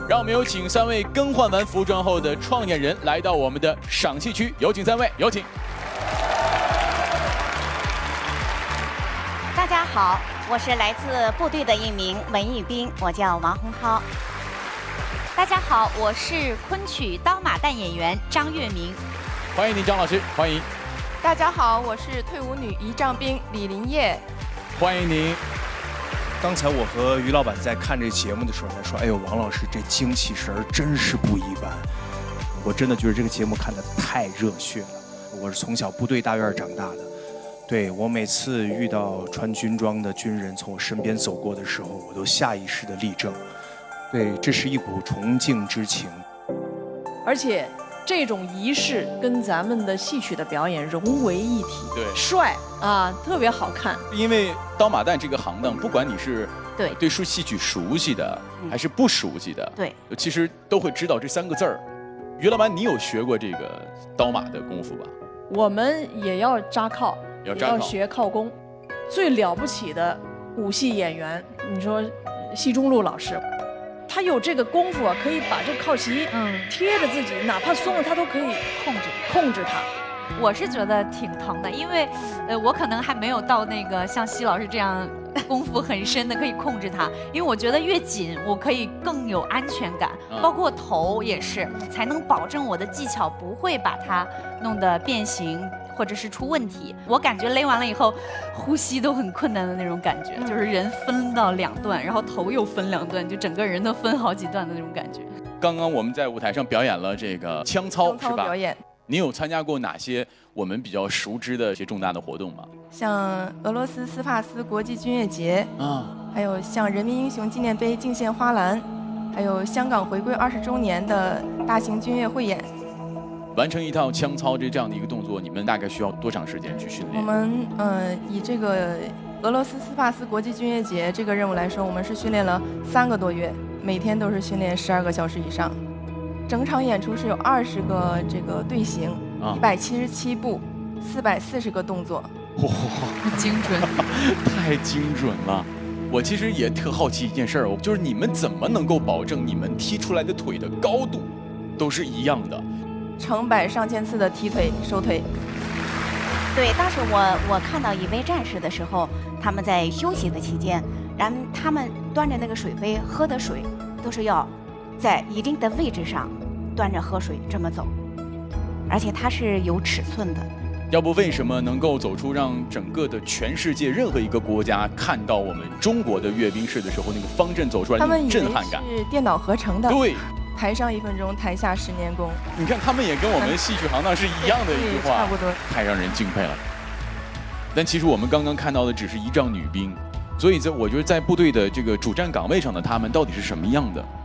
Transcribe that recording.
让我们有请3位更换完服装后的创演人来到我们的赏戏区，有请3位，有请。 大家好，我是来自部队的一名文艺兵，我叫王洪涛。大家好，我是昆曲刀马旦演员张月明。 欢迎您，张老师，欢迎。 大家好，我是退伍女仪仗兵李林叶。 欢迎您。 刚才我和于老板在看这节目的时候，他说：“哎呦，王老师这精气神儿真是不一般。”我真的觉得这个节目看得太热血了。我是从小部队大院长大的，对我每次遇到穿军装的军人从我身边走过的时候，我都下意识的立正。对，这是一股崇敬之情。 而且这种仪式跟咱们的戏曲的表演融为一体， 对， 帅啊，特别好看。 因为刀马旦这个行当，不管你是对戏曲熟悉的，还是不熟悉的， 对， 其实都会知道这3个字儿。于老板，你有学过这个刀马的功夫吧？ 我们也要扎靠，也要学靠功。最了不起的武戏演员，你说奚中路老师。他有这个功夫啊，可以把这个靠旗贴着自己，哪怕松了他都可以控制它。 我是觉得挺疼的，因为我可能还没有到那个像奚老师这样功夫很深的可以控制它，因为我觉得越紧我可以更有安全感，包括头也是，才能保证我的技巧不会把它弄得变形或者是出问题。我感觉勒完了以后，呼吸都很困难的那种感觉，就是人分到2段，然后头又分2段，就整个人都分好几段的那种感觉。刚刚我们在舞台上表演了这个枪操，是吧？ 表演。 你有参加过哪些我们比较熟知的一些重大的活动吗？ 像俄罗斯斯帕斯国际军乐节啊，还有像人民英雄纪念碑敬献花篮，还有香港回归20周年的大型军乐汇演。 完成一套枪操这样的一个动作，你们大概需要多长时间去训练？ 我们以这个俄罗斯斯帕斯国际军乐节这个任务来说，我们是训练了3个多月，每天都是训练12个小时以上。整场演出是有20个这个队形，177步，440个动作。 哇，精准，太精准了！我其实也特好奇一件事儿，就是你们怎么能够保证你们踢出来的腿的高度都是一样的？ 成百上千次的踢腿、收腿。 对，当时我看到一位战士的时候，他们在休息的期间，然后他们端着那个水杯喝的水，都是要在一定的位置上端着喝水这么走，而且它是有尺寸的。 要不为什么能够走出让整个的全世界任何一个国家看到我们中国的阅兵式的时候，那个方阵走出来那种震撼感？ 他们以为是电脑合成的。 对， 台上1分钟，台下10年功。 你看，他们也跟我们戏曲行当是一样的一句话， 差不多， 太让人敬佩了。但其实我们刚刚看到的只是仪仗女兵，所以我觉得在部队的这个主战岗位上的他们到底是什么样的？